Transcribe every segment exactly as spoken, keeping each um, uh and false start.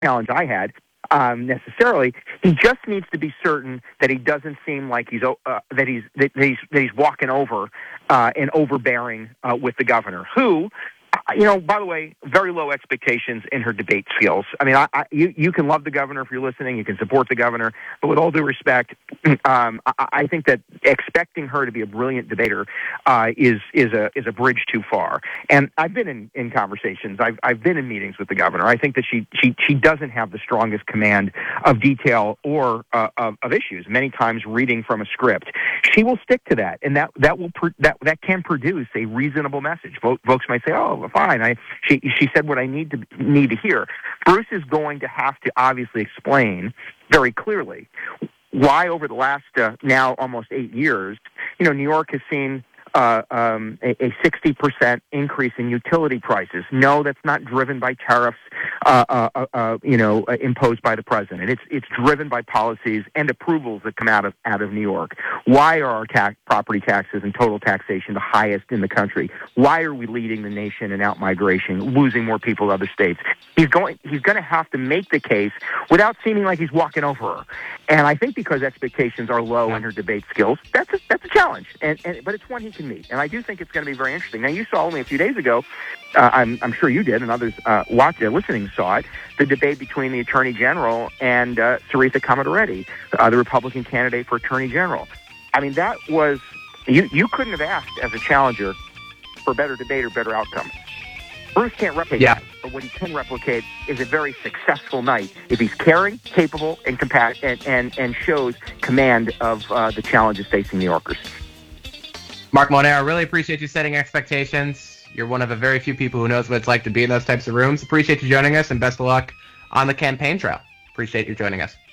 challenge I had. Um, necessarily, he just needs to be certain that he doesn't seem like he's uh, that he's that he's that he's walking over uh, and overbearing uh, with the governor, who, you know, by the way, very low expectations in her debate skills. I mean, I, I, you you can love the governor if you're listening, you can support the governor, but with all due respect, um, I, I think that expecting her to be a brilliant debater uh, is is a is a bridge too far. And I've been in, in conversations, I've I've been in meetings with the governor. I think that she she she doesn't have the strongest command of detail or uh, of, of issues. Many times, reading from a script, she will stick to that, and that that will pr- that that can produce a reasonable message. Folks might say, "Oh, fine, I she she said what I need to need to hear." Bruce is going to have to obviously explain very clearly why over the last uh, now almost eight years, you know, New York has seen uh, um, a, a sixty percent increase in utility prices. No, that's not driven by tariffs, uh, uh, uh, you know, uh, imposed by the president. It's it's driven by policies and approvals that come out of out of New York. Why are our tax, property taxes and total taxation the highest in the country? Why are we leading the nation in out-migration, losing more people to other states? He's going he's going to have to make the case without seeming like he's walking over her. And I think because expectations are low in her debate skills, that's a, that's a challenge. And, and but it's one he can meet. And I do think it's going to be very interesting. Now, you saw only a few days ago, uh, I'm, I'm sure you did, and others uh, watching, listening saw it, the debate between the Attorney General and uh, Sarita Comadoretti, uh, the Republican candidate for Attorney General. I mean, that was, you, you couldn't have asked as a challenger for a better debate or better outcome. Bruce can't replicate yeah. that, but what he can replicate is a very successful night if he's caring, capable, and compa- and, and, and shows command of uh, the challenges facing New Yorkers. Mark Monero, I really appreciate you setting expectations. You're one of the very few people who knows what it's like to be in those types of rooms. Appreciate you joining us, and best of luck on the campaign trail. Appreciate you joining us.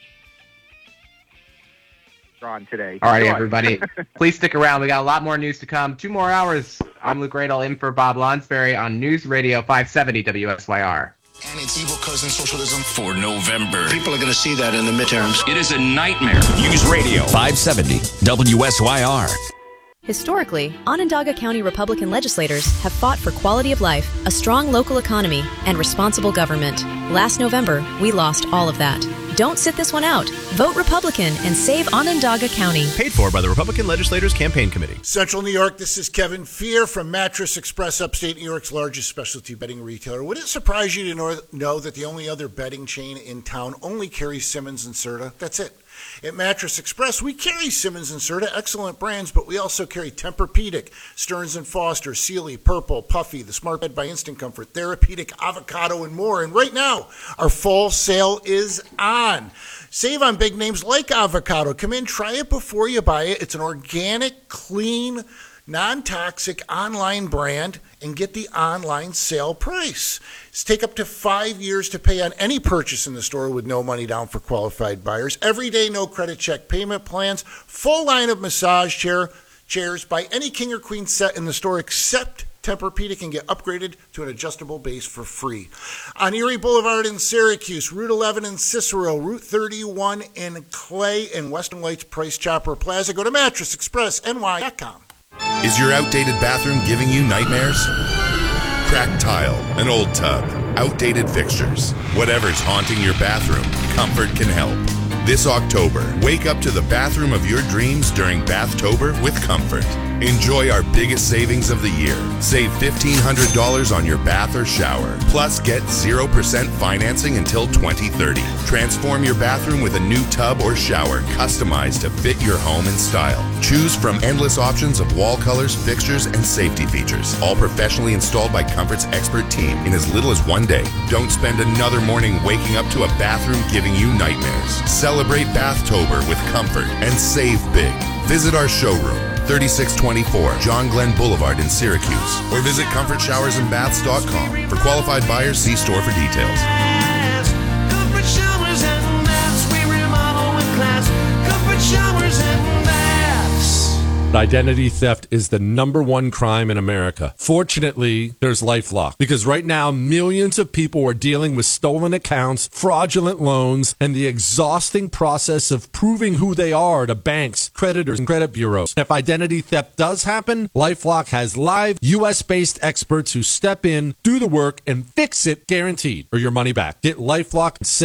On today. All right, everybody. Please stick around. We got a lot more news to come. Two more hours. I'm Luke Radel in for Bob Lonsberry on News Radio five seventy W S Y R. And its evil cousin, socialism. For November. People are going to see that in the midterms. It is a nightmare. News Radio five seventy W S Y R. Historically, Onondaga County Republican legislators have fought for quality of life, a strong local economy, and responsible government. Last November, we lost all of that. Don't sit this one out. Vote Republican and save Onondaga County. Paid for by the Republican Legislators Campaign Committee. Central New York, this is Kevin Fear from Mattress Express, upstate New York's largest specialty bedding retailer. Would it surprise you to know, know that the only other bedding chain in town only carries Simmons and Serta? That's it. At Mattress Express, we carry Simmons and Serta, excellent brands, but we also carry Tempur-Pedic, Stearns and Foster, Sealy, Purple, Puffy, the Smart Bed by Instant Comfort, Therapeutic, Avocado, and more. And right now, our fall sale is on. Save on big names like Avocado. Come in, try it before you buy it. It's an organic, clean, non-toxic online brand, and get the online sale price. It's take up to five years to pay on any purchase in the store with no money down for qualified buyers. Every day, no credit check payment plans. Full line of massage chair chairs. Buy any king or queen set in the store except Tempur-Pedic and get upgraded to an adjustable base for free. On Erie Boulevard in Syracuse, Route eleven in Cicero, Route thirty-one in Clay, and Western Lights Price Chopper Plaza. Go to mattress express N Y dot com. Is your outdated bathroom giving you nightmares? Cracked tile, an old tub, outdated fixtures. Whatever's haunting your bathroom, Comfort can help. This October, wake up to the bathroom of your dreams during Bathtober with Comfort. Enjoy our biggest savings of the year. Save fifteen hundred dollars on your bath or shower. Plus, get zero percent financing until twenty thirty. Transform your bathroom with a new tub or shower customized to fit your home and style. Choose from endless options of wall colors, fixtures, and safety features. All professionally installed by Comfort's expert team in as little as one day. Don't spend another morning waking up to a bathroom giving you nightmares. Celebrate Bathtober with Comfort and save big. Visit our showroom, thirty-six twenty-four John Glenn Boulevard in Syracuse, or visit comfort showers and baths dot com. For qualified buyers, see store for details. Comfort Showers and Baths, we remodel with class. Comfort Showers and Baths. Identity theft is the number one crime in America. Fortunately, there's LifeLock, because right now millions of people are dealing with stolen accounts, fraudulent loans, and the exhausting process of proving who they are to banks, creditors, and credit bureaus. If identity theft does happen, LifeLock has live U S-based experts who step in, do the work, and fix it guaranteed, or your money back. Get LifeLock and